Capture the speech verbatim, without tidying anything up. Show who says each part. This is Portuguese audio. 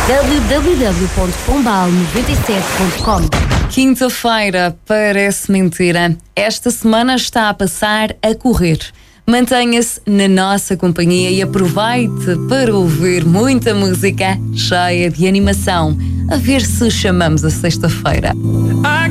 Speaker 1: w w w ponto pombal noventa e sete ponto com.
Speaker 2: Quinta-feira parece mentira. Esta semana está a passar a correr. Mantenha-se na nossa companhia e aproveite para ouvir muita música cheia de animação. A ver se chamamos a sexta-feira.